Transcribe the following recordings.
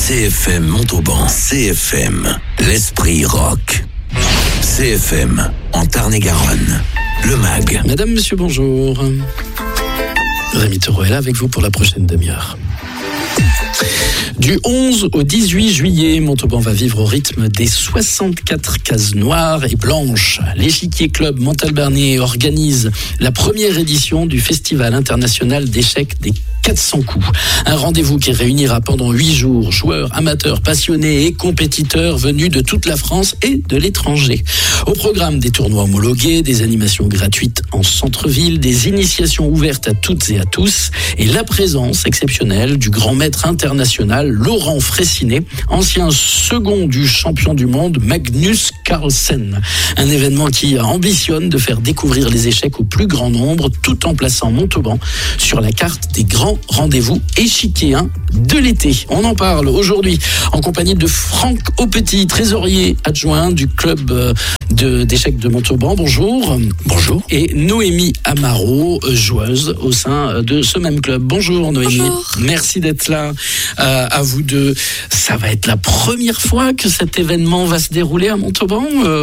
CFM Montauban. CFM, l'esprit rock. CFM, en Tarn-et-Garonne. Le MAG. Madame, monsieur, bonjour. Rémi Taureau est là avec vous pour la prochaine demi-heure. Du 11 au 18 juillet, Montauban va vivre au rythme des 64 cases noires et blanches. L'Échiquier Club Montalbanais organise la première édition du Festival international d'échecs des 400 coups. Un rendez-vous qui réunira pendant 8 jours joueurs, amateurs, passionnés et compétiteurs venus de toute la France et de l'étranger. Au programme, des tournois homologués, des animations gratuites en centre-ville, des initiations ouvertes à toutes et à tous et la présence exceptionnelle du grand maître international Laurent Fraissinet, ancien second du champion du monde Magnus Carlsen. Un événement qui ambitionne de faire découvrir les échecs au plus grand nombre tout en plaçant Montauban sur la carte des grands rendez-vous échiquiéens de l'été. On en parle aujourd'hui en compagnie de Franck Aupetit, trésorier adjoint du club d'échecs de Montauban. Bonjour. Bonjour. Et Noémie Amaro, joueuse au sein de ce même club. Bonjour Noémie. Bonjour. Merci d'être là. À vous deux. Ça va être la première fois que cet événement va se dérouler à Montauban.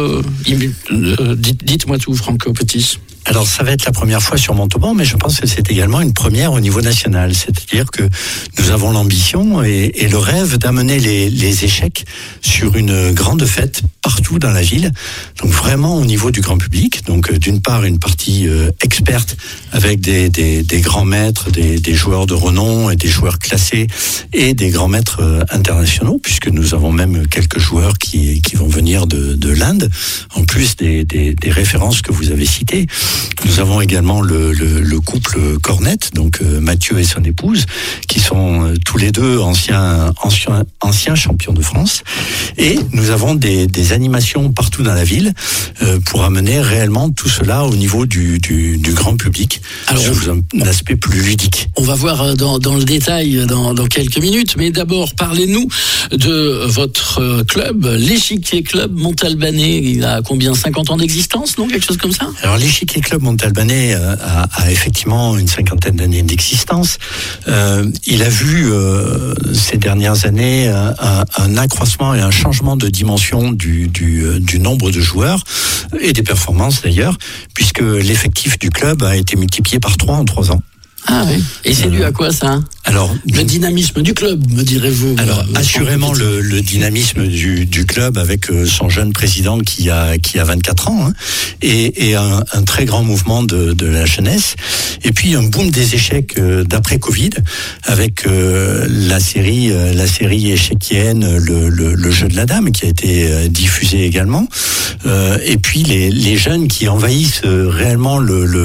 Dites-moi tout, Franck Aupetit. Alors, ça va être la première fois sur Montauban, mais je pense que c'est également une première au niveau national. C'est-à-dire que nous avons l'ambition et le rêve d'amener les échecs sur une grande fête partout dans la ville. Donc, vraiment au niveau du grand public. Donc, d'une part, une partie experte avec des grands maîtres, des joueurs de renom et des joueurs classés et des grands maîtres internationaux, puisque nous avons même quelques joueurs qui vont venir de l'Inde, en plus des références que vous avez citées. Nous avons également le couple Cornette, donc Mathieu et son épouse, qui sont tous les deux anciens champions de France. Et nous avons des animations partout dans la ville pour amener réellement tout cela au niveau du grand public, sous un aspect plus ludique. On va voir dans le détail dans quelques minutes, mais d'abord parlez-nous de votre club, l'Échiquier Club Montalbanais. Il a combien, 50 ans d'existence, non, quelque chose comme ça? Alors l'Échiquier Club Montalbanais a effectivement une 50aine d'années d'existence. Il a vu ces dernières années un accroissement et un changement de dimension du nombre de joueurs et des performances d'ailleurs, puisque l'effectif du club a été multiplié par 3 en 3 ans. Ah oui. Et c'est dû à quoi ça? Alors, le dynamisme du club, me direz-vous? Alors, assurément le dynamisme du club avec son jeune président qui a 24 ans, hein, et un très grand mouvement de la jeunesse. Et puis un boom des échecs d'après Covid avec la série échiquienne, le jeu de la dame qui a été diffusé également. Et puis les jeunes qui envahissent réellement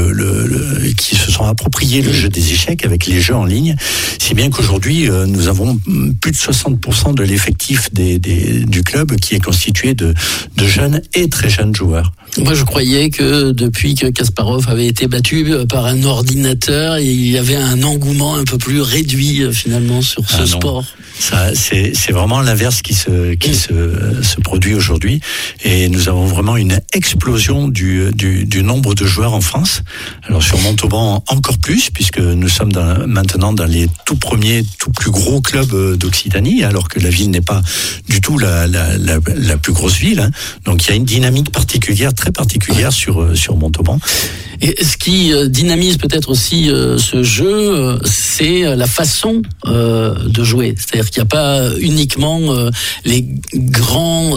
qui se sont appropriés le jeu des échecs avec les jeux en ligne, si bien qu'aujourd'hui nous avons plus de 60% de l'effectif du club qui est constitué de jeunes et très jeunes joueurs. Moi je croyais que depuis que Kasparov avait été battu par un ordinateur, il y avait un engouement un peu plus réduit finalement sur ce sport. Ça, c'est vraiment l'inverse qui se produit aujourd'hui, et nous avons vraiment une explosion du nombre de joueurs en France. Alors sur Montauban encore plus, puisque nous sommes maintenant dans les tout plus gros clubs d'Occitanie, alors que la ville n'est pas du tout la plus grosse ville, hein. Donc il y a une dynamique très particulière sur Montauban. Et ce qui dynamise peut-être aussi ce jeu, c'est la façon de jouer. C'est-à-dire qu'il n'y a pas uniquement les grands,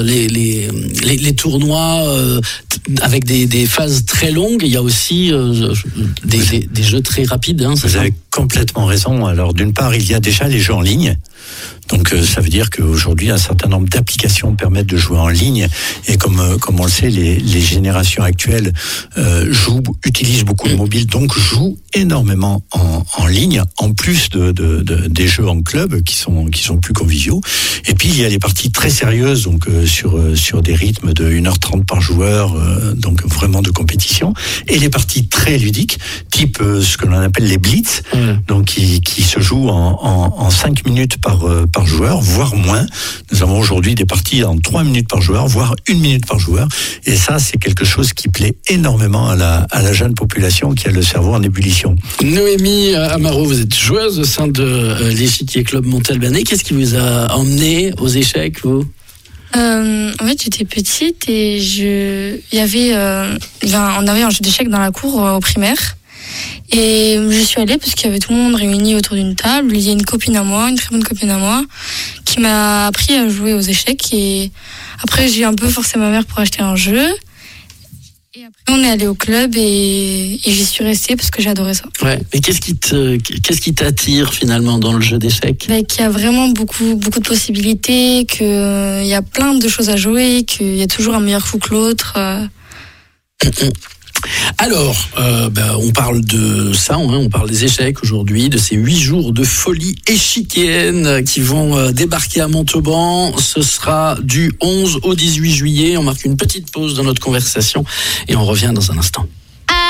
les tournois avec des phases très longues. Il y a aussi des jeux très rapides. Hein, vous avez complètement raison. Alors d'une part, il y a déjà les jeux en ligne. Donc ça veut dire qu'aujourd'hui un certain nombre d'applications permettent de jouer en ligne, et comme on le sait, les générations actuelles utilisent beaucoup de mobile, donc jouent énormément en ligne, en plus des jeux en club qui sont plus conviviaux. Et puis il y a les parties très sérieuses, donc sur des rythmes de 1h30 par joueur, donc vraiment de compétition, et les parties très ludiques, type ce que l'on appelle les blitz, donc qui se jouent en 5 minutes par par joueur, voire moins. Nous avons aujourd'hui des parties en 3 minutes par joueur, voire 1 minute par joueur. Et ça, c'est quelque chose qui plaît énormément à la jeune population qui a le cerveau en ébullition. Noémie Amaro, vous êtes joueuse au sein de l'Échiquier Club Montalbanais. Qu'est-ce qui vous a emmené aux échecs, vous ? En fait, j'étais petite et on avait un jeu d'échecs dans la cour au primaire. Et je suis allée parce qu'il y avait tout le monde réuni autour d'une table. Il y a une copine à moi, une très bonne copine à moi, qui m'a appris à jouer aux échecs. Et après, j'ai un peu forcé ma mère pour acheter un jeu. Et après, on est allé au club et j'y suis restée parce que j'adorais ça. Ouais. Mais qu'est-ce qui t'attire finalement dans le jeu d'échecs ? Qu'il y a vraiment beaucoup de possibilités, qu'il y a plein de choses à jouer, qu'il y a toujours un meilleur coup que l'autre. Alors, on parle de ça, on parle des échecs aujourd'hui, de ces 8 jours de folie échiquienne qui vont débarquer à Montauban. Ce sera du 11 au 18 juillet. On marque une petite pause dans notre conversation et on revient dans un instant.